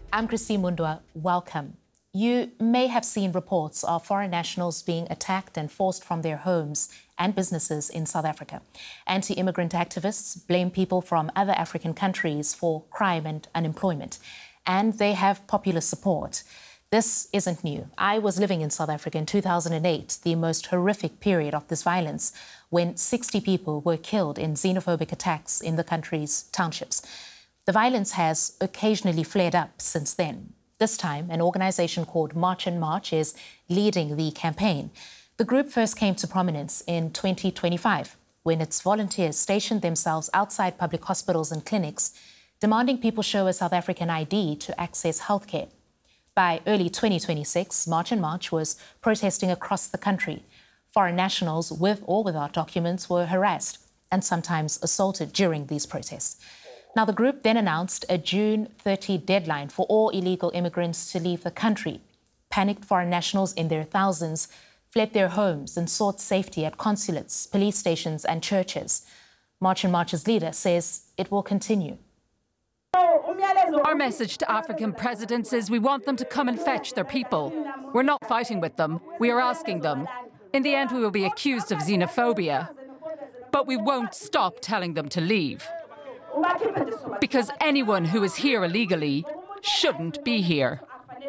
I'm Christine Mundwa. Welcome. You may have seen reports of foreign nationals being attacked and forced from their homes and businesses in South Africa. Anti-immigrant activists blame people from other African countries for crime and unemployment, and they have popular support. This isn't new. I was living in South Africa in 2008, the most horrific period of this violence, when 60 people were killed in xenophobic attacks in the country's townships. The violence has occasionally flared up since then. This time, an organization called March and March is leading the campaign. The group first came to prominence in 2025, when its volunteers stationed themselves outside public hospitals and clinics, demanding people show a South African ID to access healthcare. By early 2026, March and March was protesting across the country. Foreign nationals, with or without documents, were harassed and sometimes assaulted during these protests. Now, the group then announced a June 30 deadline for all illegal immigrants to leave the country. Panicked foreign nationals in their thousands fled their homes and sought safety at consulates, police stations and churches. March and March's leader says it will continue. Our message to African presidents is we want them to come and fetch their people. We're not fighting with them, we are asking them. In the end, we will be accused of xenophobia. But we won't stop telling them to leave. Because anyone who is here illegally shouldn't be here.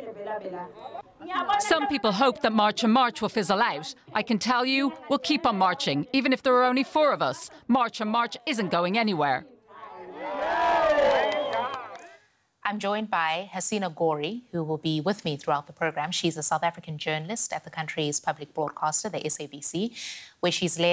Some people hope that March and March will fizzle out. I can tell you, we'll keep on marching, even if there are only 4 of us. March and March isn't going anywhere. I'm joined by Hasina Gori, who will be with me throughout the program. She's a South African journalist at the country's public broadcaster, the SABC, where she's led